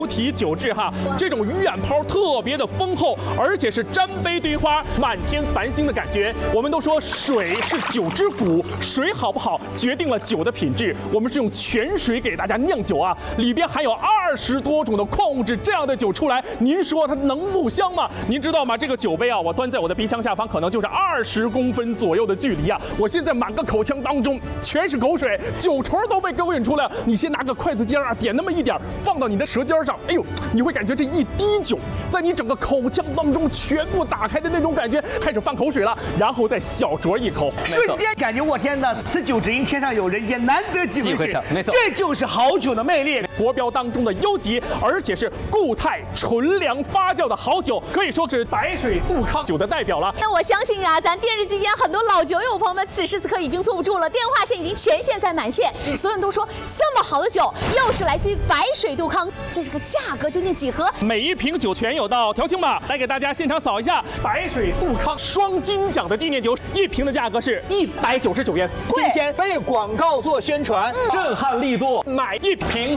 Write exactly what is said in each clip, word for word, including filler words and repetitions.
体酒质哈，这种鱼眼泡特别的丰厚，而且是沾杯堆花、满天繁星的感觉。我们都说水是酒之骨，水好不好决定了酒的品质。我们是用泉水给大家酿酒啊，里边含有二十多种的矿物质，这样的酒出来，您说它能不香吗？您知道吗？这个酒杯啊，我端在我的鼻腔下方，可能就是二十公分左右的距离啊。我现在满个口腔当中全是口水，酒唇都被勾引出来了。你先拿个筷子尖啊，点那么一点，放到你的舌尖上。哎呦，你会感觉这一滴酒在你整个口腔当中全部打开的那种感觉，开始放口水了，然后再小酌一口， 瞬间感觉我天哪，此酒只应天上有人间难得几回事， 没错， 这就是好酒的魅力。 国标当中的优级，而且是固态纯粮发酵的好酒，可以说是白水杜康酒的代表了。 那我相信啊，咱电视机间很多老酒友朋友们，此时此刻已经坐不住了，电话线已经全线在满线，所有人都说这么好的酒，又是来自于白水杜康，这是个价格究竟几何？ 每一瓶酒全有到，调清吧，来给大家现场扫一下白水杜康双金奖的纪念酒，一瓶的价格是一百九十九元。 今天为广告做宣传，嗯、震撼力度， 买一瓶。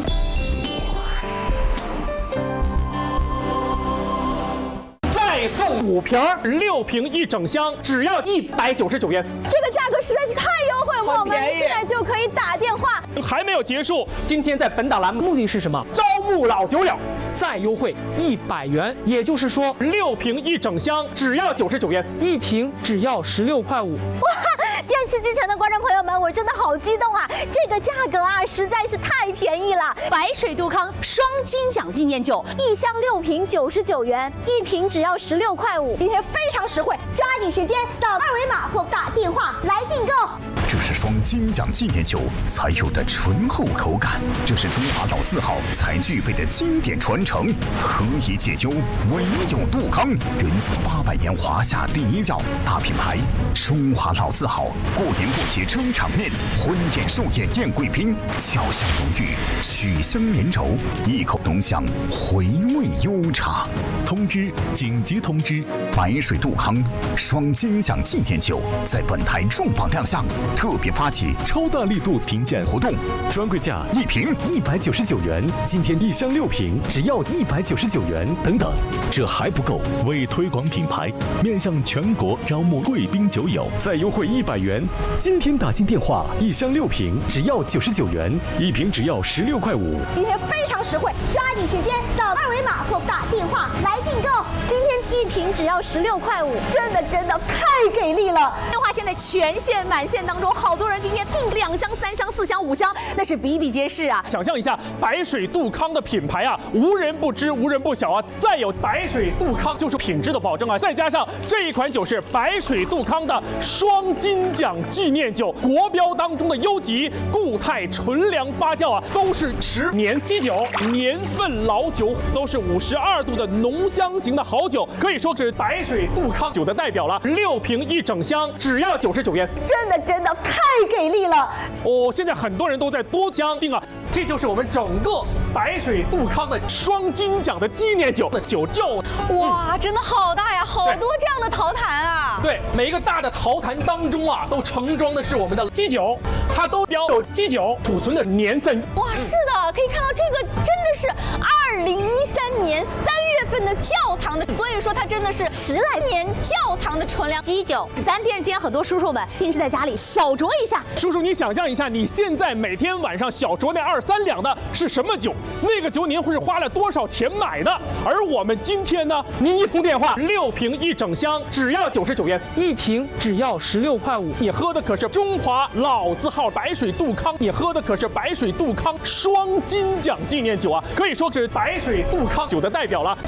再送五瓶，六瓶一整箱，只要一百九十九元。 这个价格实在是太优惠了，朋友们，现在就可以打电话。 还没有结束， 今天在本档栏目目的是什么？ 招募老酒友， 再优惠一百元，也就是说六瓶一整箱，只要九十九元， 一瓶只要十六块五。 哇！电视机前的观众朋友们，我真的好激动啊！这个价格啊，实在是太便宜了。 白水杜康双金奖纪念酒， 一箱六瓶九十九元，一瓶只要十六块五，今天非常实惠，抓紧时间扫二维码或打电话来订购。 这是双金奖纪念酒才有的醇厚口感，这是中华老字号才具备的经典传承。何以解忧，唯有杜康，人此八百年华夏第一窖大品牌。中华老字号，过年过节撑场面，婚宴寿宴宴贵宾，俏香浓郁，曲香绵柔，一口浓香，回味悠长。通知，紧急通知！白水杜康双金奖纪念酒在本台重磅亮相。特别发起超大力度评鉴活动，专柜价一瓶一百九十九元，今天一箱六瓶只要一百九十九元。等等，这还不够，为推广品牌，面向全国招募贵宾酒友，再优惠一百元。今天打进电话，一箱六瓶只要九十九元，一瓶只要十六块五。 今天非常实惠，抓紧时间扫二维码或打电话来订购。今天一瓶只要十六块五，真的真的太给力了！ 电话现在全线满线当中，好多人今天订两箱、三箱、四箱、五箱，那是比比皆是啊！ 想象一下，白水杜康的品牌啊，无人不知，无人不晓啊。再有白水杜康就是品质的保证啊，再加上这一款酒是白水杜康的双金奖纪念酒，国标当中的优级固态纯粮发酵啊，都是十年基酒，年份老酒，都是五十二度的浓香型的好酒，可以说是白水杜康酒的代表了。六瓶一整箱，只要九十九元， 真的真的太给力了！ 哦，现在很多人都在多箱订啊，这就是我们整个白水杜康的双金奖的纪念酒的酒窖。 哇，嗯、真的好大呀，好多这样的陶坛啊！ 对，每一个大的陶坛当中啊，都盛装的是我们的基酒，它都标有基酒储存的年份。 哇，是的，可以看到这个真的是二零一三年三月份的窖藏的，所以说它真的是十来年窖藏的纯粮基酒。咱电视间很多叔叔们平时在家里小酌一下， 叔叔你想象一下，你现在每天晚上小酌那二三两的是什么酒？那个酒您会是花了多少钱买的？而我们今天呢，您一通电话，六瓶一整箱，只要九十九元， 一瓶只要十六块五。 你喝的可是中华老字号白水杜康，你喝的可是白水杜康双金奖纪念酒啊，可以说是白水杜康酒的代表了。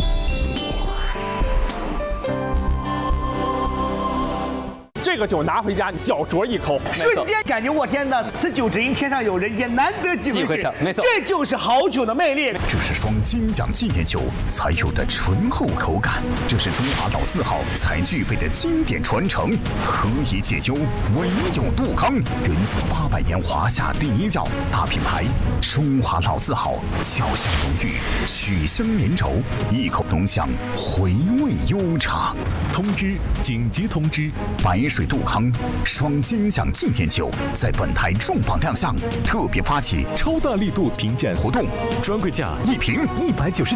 这个酒拿回家，你小酌一口， 瞬间感觉我天哪，此酒只应天上有人间难得几回事， 没错， 这就是好酒的魅力。 这是双金奖纪念酒才有的醇厚口感，这是中华老字号才具备的经典传承。何以解忧，唯有杜康，人此八百年华夏第一窖大品牌。中华老字号，俏香浓郁，曲香绵柔，一口浓香，回味悠长。通知，紧急通知！白水水杜康双金奖纪念酒在本台重磅亮相，特别发起超大力度评价活动，专柜价一瓶一百九十。